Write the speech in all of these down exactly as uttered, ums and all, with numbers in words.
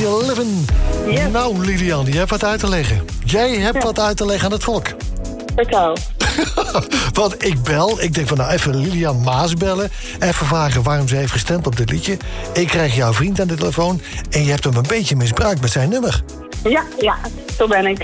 Living. Yes. Nou, Lilian, je hebt wat uit te leggen. Jij hebt Ja. wat uit te leggen aan het volk. Vertel. Want ik bel, ik denk van nou even Lilian Maas bellen. Even vragen waarom ze heeft gestemd op dit liedje. Ik krijg jouw vriend aan de telefoon en je hebt hem een beetje misbruikt met zijn nummer. Ja, ja, zo ben ik.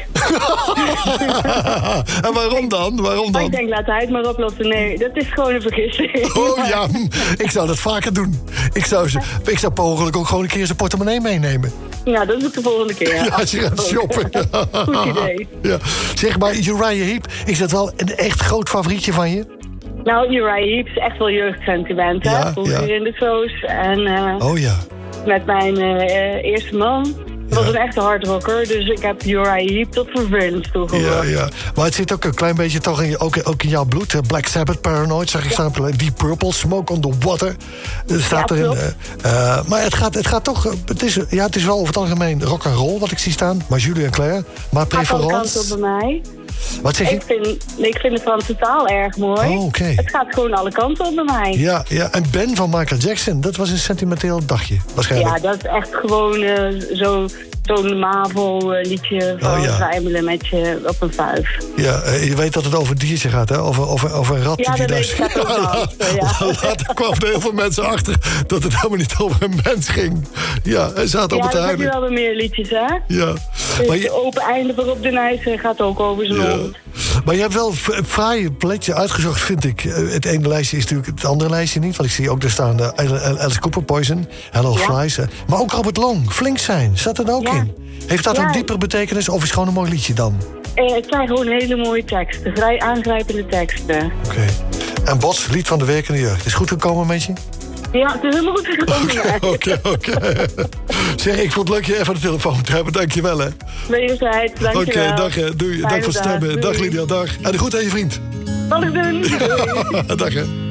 En waarom dan? Waarom Maar ik dan? denk, laat hij het maar oplossen. Nee, dat is gewoon een vergissing. Oh ja, ik zou dat vaker doen. Ik zou, ze, ik zou per ongeluk ook gewoon een keer zijn portemonnee meenemen. Ja, dat doe ik de volgende keer. Ja, als je gaat shoppen. Goed idee. Ja. Zeg maar, Uriah Heep, is dat wel een echt groot favorietje van je? Nou, Uriah Heep is echt wel jeugdsentiment, hè? Ja, Vroeger ja. in de shows. En eh, Oh ja. met mijn eh, eerste man. Dat was Ja. een echte hardrocker, dus ik heb Uriah Heep tot vervelend toegehoord. Ja, ja. Maar het zit ook een klein beetje toch in, je- ook, ook in jouw bloed. hè? Black Sabbath, Paranoid, zag ik staan. Deep Purple, Smoke on the Water. Er staat Ja, erin. klopt. eh, eh, maar het gaat, het gaat toch... eh, Het is, ja, het is wel over het algemeen rock and roll wat ik zie staan. Maar Julie en Claire. Maar Gaat alle kanten op preference... bij mij. Wat zeg je? Ik vind, ik vind de Franse taal erg mooi. Oh, oké. Het gaat gewoon alle kanten op bij mij. Ja, ja, en Ben van Michael Jackson. Dat was een sentimenteel dagje, waarschijnlijk. Ja, dat is echt gewoon eh, zo, zo'n Marvel-liedje van Oh, ja. Vrijmelen met je op een vuif. Ja, eh, je weet dat het over een diertje gaat, hè? Over, over, over een rat Ja, die dat daar... weet ik, gaat ook dansen, ja. Later kwamen er heel veel mensen achter dat het helemaal niet over een mens ging. Ja, hij zat op Ja, het dat heb je huilen. wel weer meer liedjes, hè? Ja. Dus Maar de je, open einde van Rob de Nijs gaat ook over zijn ja. mond. maar je hebt wel een fraaie pletje uitgezocht, vind ik. Eh, Het ene lijstje is natuurlijk het andere lijstje niet. Want ik zie ook daar staan de Alice Cooper, Poison, Hello Ja. Flies. eh. Maar ook Robert Long, Flink zijn, staat er ook Ja. in. Heeft dat Ja. een diepere betekenis of is het gewoon een mooi liedje dan? Eh, het zijn gewoon hele mooie teksten, vrij aangrijpende teksten. Oké. En Bots, lied van de werkende jeugd. Is goed gekomen met je? Ja, het is helemaal goed gekomen. Oké, oké. Zeg, ik vond het leuk je even aan de telefoon te hebben. Dank je wel, hè. Wederzijds, Oké, dankjewel. dag, hè. Doei. Dank Fijne voor het dag. stemmen. Dag, Doei. Lydia. Dag. En de groet aan je vriend. Zal ik doen? Dag, hè.